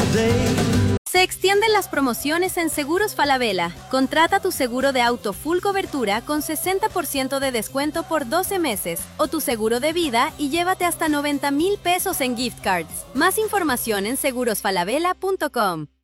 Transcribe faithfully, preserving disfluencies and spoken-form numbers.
Se extienden las promociones en Seguros Falabella. Contrata tu seguro de auto full cobertura con sesenta por ciento de descuento por doce meses o tu seguro de vida y llévate hasta noventa mil pesos en gift cards. Más información en seguros falabella punto com.